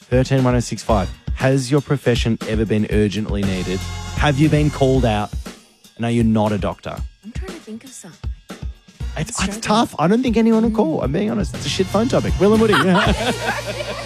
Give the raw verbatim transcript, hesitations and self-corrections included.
thirteen one oh six five. Has your profession ever been urgently needed? Have you been called out? And are you not a doctor? I'm trying to think of something. It's, it's tough. I don't think anyone will call. I'm being honest. It's a shit phone topic. Will and Woody.